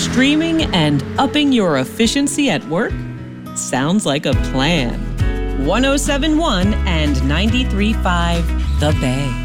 Streaming and upping your efficiency at work? Sounds like a plan. 107.1 and 93.5 The Bay.